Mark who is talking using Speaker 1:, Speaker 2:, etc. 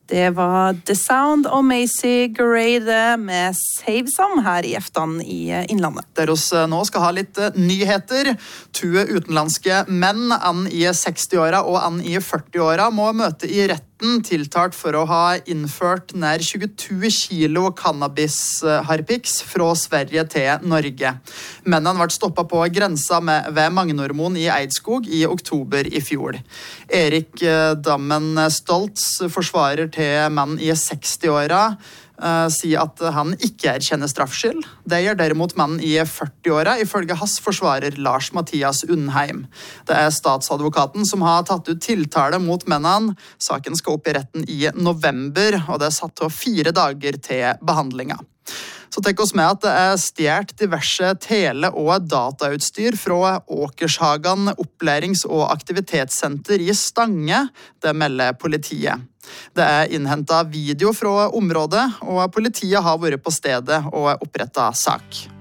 Speaker 1: Det var The Sound og Macy Gray med Save Some her i Eftan i Innlandet.
Speaker 2: Der oss nå skal ha litt nyheter. 2 utenlandske menn, en i 60-åra og en i 40-åra, må møte i retten tiltalt for å ha innført nær 22 kilo cannabis-harpiks fra Sverige til Norge. Mennene ble stoppet på grensa ved Magnormoen i Eidskog i oktober i fjor. Erik Dammen Stoltz, forsvarer til menn i 60-åra, sier at han ikke erkjenner straffskyld. Det gjør derimot menn i 40-åra, ifølge hans forsvarer Lars Mathias Undheim. Det er statsadvokaten som har tatt ut tiltale mot mennene. Saken skal opp i retten i november, og det er satt av 4 dager til behandlinga. Så tenk oss med at det er stjert diverse tele- og datautstyr fra Åkershagan opplærings- og aktivitetssenter i Stange. Det melder politiet. Det er innhentet video fra området, og politiet har vært på stedet og opprettet sak.